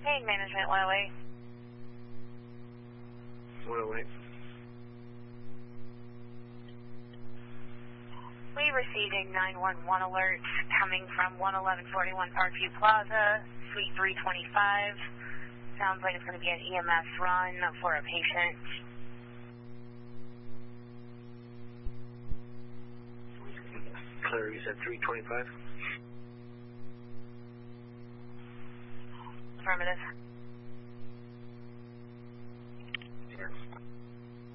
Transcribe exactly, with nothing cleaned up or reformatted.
Pain management, one oh eight. one oh eight. We received a nine one one alert coming from one eleven forty-one Parkview Plaza, Suite three twenty-five. Sounds like it's going to be an E M S run for a patient. Claire, you said three twenty-five? Affirmative. Yeah.